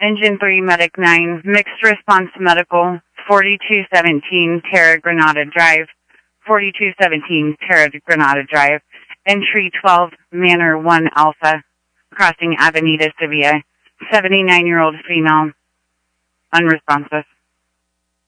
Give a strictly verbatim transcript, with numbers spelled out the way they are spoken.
Engine three, Medic nine, Mixed Response Medical, forty-two seventeen Terra Granada Drive, forty-two seventeen Terra Granada Drive, Entry twelve, Manor one Alpha, crossing Avenida Sevilla, seventy-nine-year-old female, unresponsive.